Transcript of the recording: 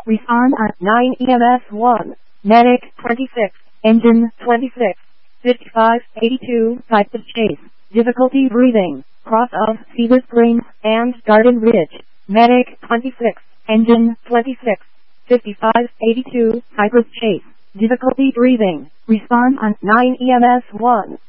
Respond on 9 EMS 1. Medic 26. Engine 26. 5582. Type of chase. Difficulty breathing. Cross of Cedar Springs and Garden Ridge. Medic 26. Engine 26. 5582. Type of chase. Difficulty breathing. Respond on 9 EMS 1.